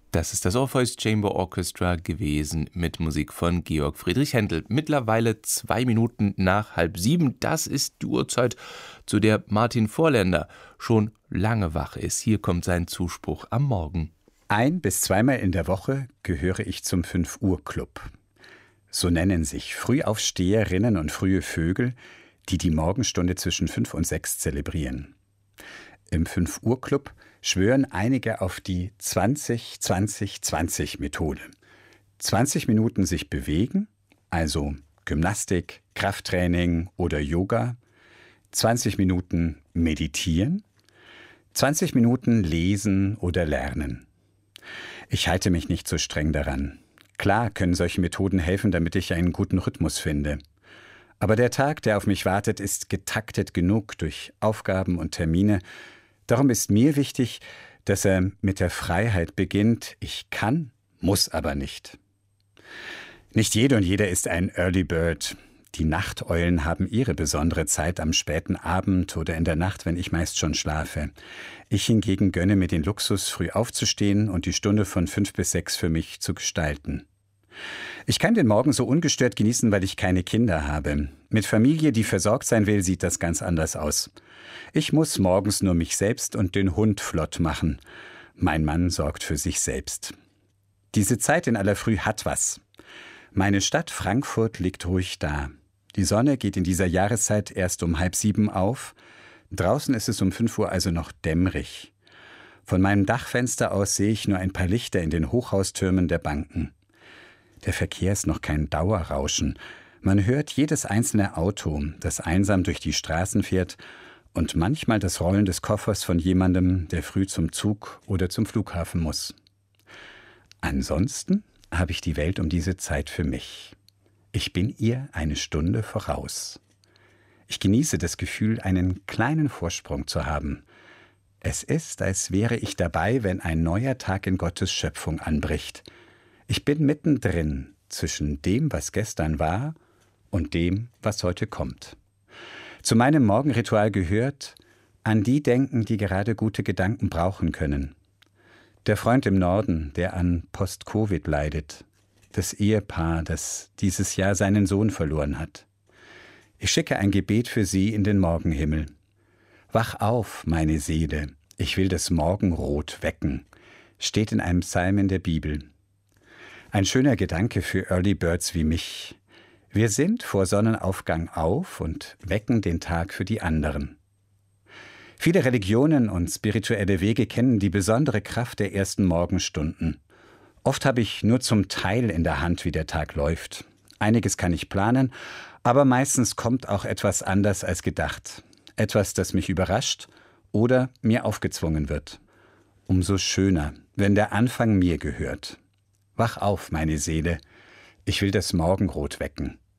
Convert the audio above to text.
Das ist das Orpheus Chamber Orchestra gewesen mit Musik von Georg Friedrich Händel. Mittlerweile 2 Minuten nach 6:30. Das ist die Uhrzeit, zu der Martin Vorländer schon lange wach ist. Hier kommt sein Zuspruch am Morgen. 1- bis zweimal in der Woche gehöre ich zum 5-Uhr-Club. So nennen sich Frühaufsteherinnen und frühe Vögel, die die Morgenstunde zwischen 5 und 6 zelebrieren. Im 5-Uhr-Club schwören einige auf die 20-20-20-Methode. 20 Minuten sich bewegen, also Gymnastik, Krafttraining oder Yoga, 20 Minuten meditieren, 20 Minuten lesen oder lernen. Ich halte mich nicht so streng daran. Klar können solche Methoden helfen, damit ich einen guten Rhythmus finde. Aber der Tag, der auf mich wartet, ist getaktet genug durch Aufgaben und Termine. Darum ist mir wichtig, dass er mit der Freiheit beginnt. Ich kann, muss aber nicht. Nicht jede und jeder ist ein Early Bird. Die Nachteulen haben ihre besondere Zeit am späten Abend oder in der Nacht, wenn ich meist schon schlafe. Ich hingegen gönne mir den Luxus, früh aufzustehen und die Stunde von 5 bis 6 für mich zu gestalten. Ich kann den Morgen so ungestört genießen, weil ich keine Kinder habe. Mit Familie, die versorgt sein will, sieht das ganz anders aus. Ich muss morgens nur mich selbst und den Hund flott machen. Mein Mann sorgt für sich selbst. Diese Zeit in aller Früh hat was. Meine Stadt Frankfurt liegt ruhig da. Die Sonne geht in dieser Jahreszeit erst um 6:30 auf. Draußen ist es um 5 Uhr also noch dämmerig. Von meinem Dachfenster aus sehe ich nur ein paar Lichter in den Hochhaustürmen der Banken. Der Verkehr ist noch kein Dauerrauschen. Man hört jedes einzelne Auto, das einsam durch die Straßen fährt, und manchmal das Rollen des Koffers von jemandem, der früh zum Zug oder zum Flughafen muss. Ansonsten habe ich die Welt um diese Zeit für mich. Ich bin ihr eine Stunde voraus. Ich genieße das Gefühl, einen kleinen Vorsprung zu haben. Es ist, als wäre ich dabei, wenn ein neuer Tag in Gottes Schöpfung anbricht. Ich bin mittendrin zwischen dem, was gestern war, und dem, was heute kommt. Zu meinem Morgenritual gehört, an die denken, die gerade gute Gedanken brauchen können. Der Freund im Norden, der an Post-Covid leidet. Das Ehepaar, das dieses Jahr seinen Sohn verloren hat. Ich schicke ein Gebet für sie in den Morgenhimmel. Wach auf, meine Seele, ich will das Morgenrot wecken, steht in einem Psalm in der Bibel. Ein schöner Gedanke für Early Birds wie mich. Wir sind vor Sonnenaufgang auf und wecken den Tag für die anderen. Viele Religionen und spirituelle Wege kennen die besondere Kraft der ersten Morgenstunden. Oft habe ich nur zum Teil in der Hand, wie der Tag läuft. Einiges kann ich planen, aber meistens kommt auch etwas anders als gedacht. Etwas, das mich überrascht oder mir aufgezwungen wird. Umso schöner, wenn der Anfang mir gehört. Wach auf, meine Seele, ich will das Morgenrot wecken.